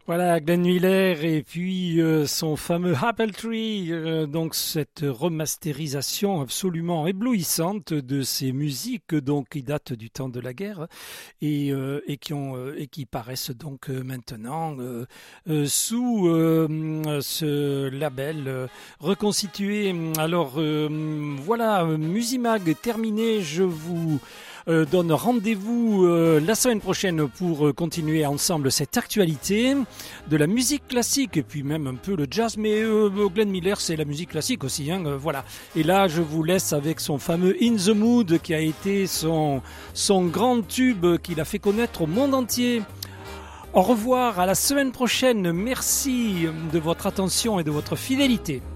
Voilà, Glenn Miller et puis son fameux Apple Tree, donc cette remasterisation absolument éblouissante de ces musiques donc qui datent du temps de la guerre et qui paraissent donc maintenant sous ce label reconstitué. Alors voilà, Musimag terminé, je vous donne rendez-vous la semaine prochaine pour continuer ensemble cette actualité de la musique classique et puis même un peu le jazz, mais Glenn Miller c'est la musique classique aussi, hein, voilà. Et là je vous laisse avec son fameux In the Mood qui a été son grand tube qu'il a fait connaître au monde entier. Au revoir, à la semaine prochaine, merci de votre attention et de votre fidélité.